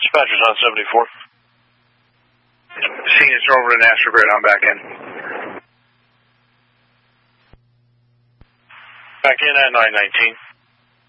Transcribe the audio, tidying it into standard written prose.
Dispatcher's on 74. Senior's over in Astrobert, I'm back in. Back in at 919.